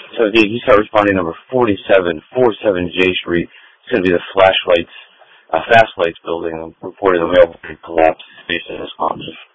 So he started responding number 4747 J Street. It's going to be the Fast Lights building. Reported the mailbox collapse based on this